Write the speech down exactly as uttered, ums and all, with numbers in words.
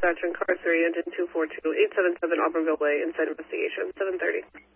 dispatch in car three, engine two four two, eight seven seven Auburn Way, inside investigation, seven thirty.